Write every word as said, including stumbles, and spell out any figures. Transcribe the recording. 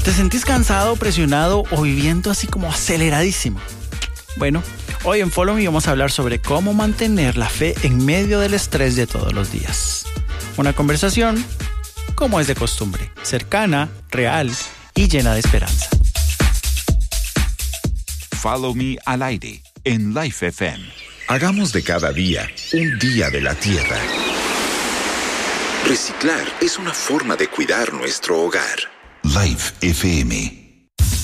¿Te sentís cansado, presionado o viviendo así como aceleradísimo? Bueno, hoy en Follow Me vamos a hablar sobre cómo mantener la fe en medio del estrés de todos los días. Una conversación, como es de costumbre, cercana, real y llena de esperanza. Follow Me al aire en Life F M. Hagamos de cada día un día de la tierra. Reciclar es una forma de cuidar nuestro hogar. Life F M.